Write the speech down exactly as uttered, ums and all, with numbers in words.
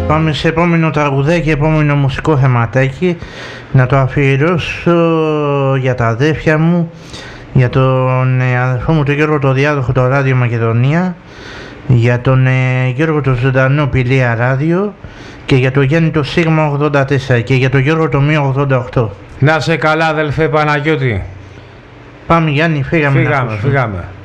Πάμε σε επόμενο τραγουδάκι, επόμενο μουσικό θεματάκι. Να το αφιερώσω για τα αδέρφια μου, για τον ε, αδερφό μου τον Γιώργο το Διάδοχο, το Ράδιο Μακεδονία, για τον ε, Γιώργο το Ζωντανό Πηλαία Ράδιο και για τον Γιάννη το Σίγμα ογδόντα τέσσερα και για τον Γιώργο το Μείο ογδόντα οκτώ. Να σε καλά αδελφέ Παναγιώτη. Πάμε Γιάννη, φύγαμε. Φύγαμε, φύγαμε.